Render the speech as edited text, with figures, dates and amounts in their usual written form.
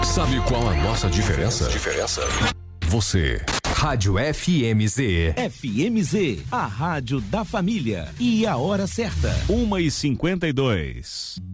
Sabe qual a nossa diferença? Você. Rádio FMZ. FMZ, a rádio da família. E a hora certa, 1h52.